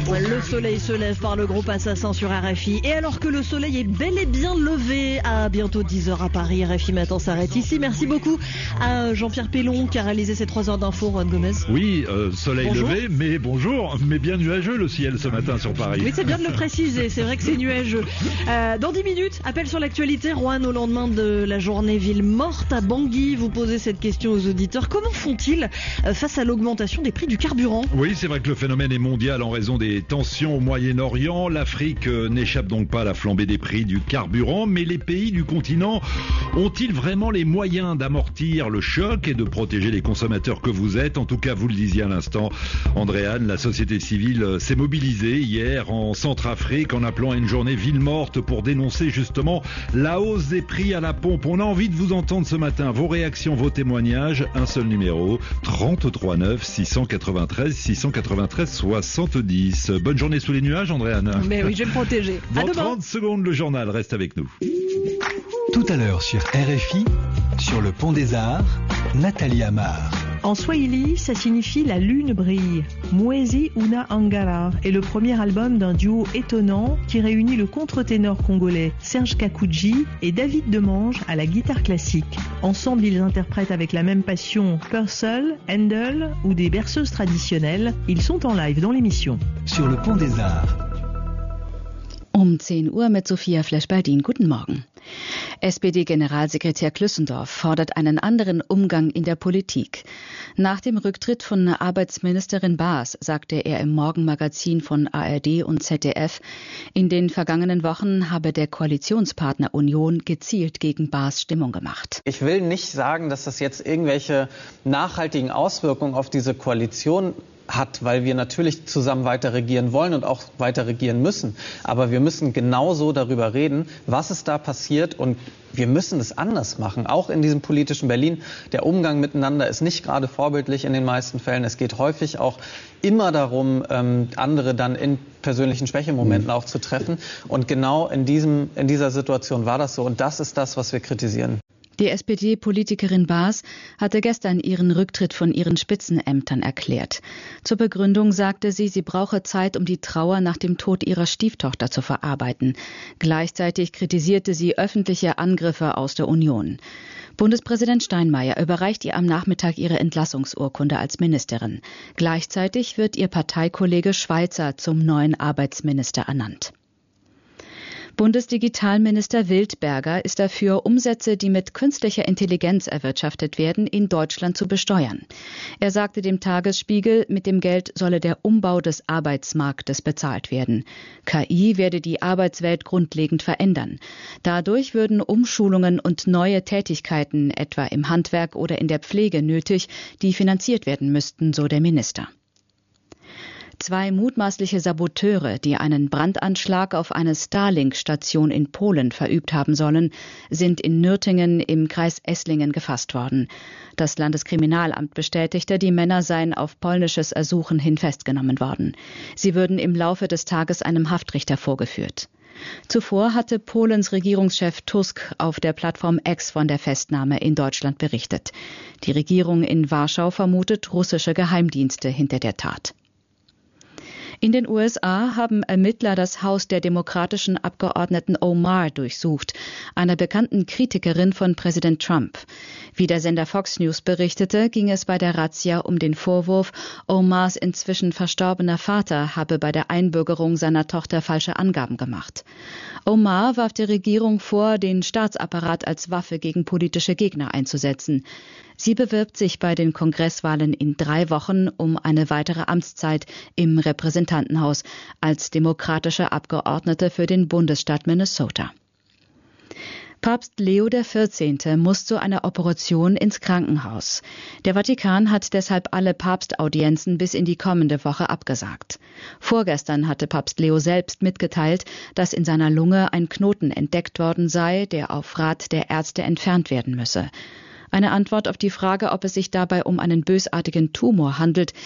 Le soleil se lève par le groupe Assassin sur RFI. Et alors que le soleil est bel et bien levé, à bientôt 10h à Paris, RFI Matin s'arrête ici. Merci beaucoup à Jean-Pierre Pellon qui a réalisé ces 3 heures d'infos, Juan Gomez. Oui, soleil bonjour. levé, mais bien nuageux le ciel ce matin sur Paris. Oui, c'est bien de le préciser, c'est vrai que c'est nuageux. Dans 10 minutes, appel sur l'actualité, Juan, au lendemain de la journée ville morte à Bangui. Vous posez cette question aux auditeurs. Comment font-ils face à l'augmentation des prix du carburant ? Oui, c'est vrai que le phénomène est mondial en raison des tensions au Moyen-Orient. L'Afrique n'échappe donc pas à la flambée des prix du carburant, mais les pays du continent ont-ils vraiment les moyens d'amortir le choc et de protéger les consommateurs que vous êtes ? En tout cas, vous le disiez à l'instant, Andréane, la société civile s'est mobilisée hier en Centrafrique en appelant à une journée ville morte pour dénoncer justement la hausse des prix à la pompe. On a envie de vous entendre ce matin, vos réactions, vos témoignages, un seul numéro, 33 9 693 693 70. Bonne journée sous les nuages, Andréane. Mais oui, je vais me protéger. Dans 30 secondes, le journal reste avec nous. Tout à l'heure sur RFI, sur le pont des Arts, Nathalie Amar. En swahili, ça signifie la lune brille. Mwezi Una Angara est le premier album d'un duo étonnant qui réunit le contre-ténor congolais Serge Kakouji et David Demange à la guitare classique. Ensemble, ils interprètent avec la même passion Purcell, Handel ou des berceuses traditionnelles. Ils sont en live dans l'émission. Sur le pont des Arts. Um 10 Uhr mit Sophia Flesch-Baldin. Guten Morgen. SPD-Generalsekretär Klüssendorf fordert einen anderen Umgang in der Politik. Nach dem Rücktritt von Arbeitsministerin Baas sagte er im Morgenmagazin von ARD und ZDF, in den vergangenen Wochen habe der Koalitionspartner Union gezielt gegen Baas Stimmung gemacht. Ich will nicht sagen, dass das jetzt irgendwelche nachhaltigen Auswirkungen auf diese Koalition hat, weil wir natürlich zusammen weiter regieren wollen und auch weiter regieren müssen. Aber wir müssen genauso darüber reden, was ist da passiert, und wir müssen es anders machen, auch in diesem politischen Berlin. Der Umgang miteinander ist nicht gerade vorbildlich in den meisten Fällen. Es geht häufig auch immer darum, andere dann in persönlichen Schwächemomenten auch zu treffen. Und genau in dieser Situation war das so, und das ist das, was wir kritisieren. Die SPD-Politikerin Baas hatte gestern ihren Rücktritt von ihren Spitzenämtern erklärt. Zur Begründung sagte sie, sie brauche Zeit, um die Trauer nach dem Tod ihrer Stieftochter zu verarbeiten. Gleichzeitig kritisierte sie öffentliche Angriffe aus der Union. Bundespräsident Steinmeier überreicht ihr am Nachmittag ihre Entlassungsurkunde als Ministerin. Gleichzeitig wird ihr Parteikollege Schweizer zum neuen Arbeitsminister ernannt. Bundesdigitalminister Wildberger ist dafür, Umsätze, die mit künstlicher Intelligenz erwirtschaftet werden, in Deutschland zu besteuern. Er sagte dem Tagesspiegel, mit dem Geld solle der Umbau des Arbeitsmarktes bezahlt werden. KI werde die Arbeitswelt grundlegend verändern. Dadurch würden Umschulungen und neue Tätigkeiten, etwa im Handwerk oder in der Pflege, nötig, die finanziert werden müssten, so der Minister. 2 mutmaßliche Saboteure, die einen Brandanschlag auf eine Starlink-Station in Polen verübt haben sollen, sind in Nürtingen im Kreis Esslingen gefasst worden. Das Landeskriminalamt bestätigte, die Männer seien auf polnisches Ersuchen hin festgenommen worden. Sie würden im Laufe des Tages einem Haftrichter vorgeführt. Zuvor hatte Polens Regierungschef Tusk auf der Plattform X von der Festnahme in Deutschland berichtet. Die Regierung in Warschau vermutet russische Geheimdienste hinter der Tat. In den USA haben Ermittler das Haus der demokratischen Abgeordneten Omar durchsucht, einer bekannten Kritikerin von Präsident Trump. Wie der Sender Fox News berichtete, ging es bei der Razzia um den Vorwurf, Omars inzwischen verstorbener Vater habe bei der Einbürgerung seiner Tochter falsche Angaben gemacht. Omar warf der Regierung vor, den Staatsapparat als Waffe gegen politische Gegner einzusetzen. Sie bewirbt sich bei den Kongresswahlen in 3 Wochen um eine weitere Amtszeit im Repräsentantenhaus als demokratische Abgeordnete für den Bundesstaat Minnesota. Papst Leo XIV. Muss zu einer Operation ins Krankenhaus. Der Vatikan hat deshalb alle Papstaudienzen bis in die kommende Woche abgesagt. Vorgestern hatte Papst Leo selbst mitgeteilt, dass in seiner Lunge ein Knoten entdeckt worden sei, der auf Rat der Ärzte entfernt werden müsse. Eine Antwort auf die Frage, ob es sich dabei um einen bösartigen Tumor handelt,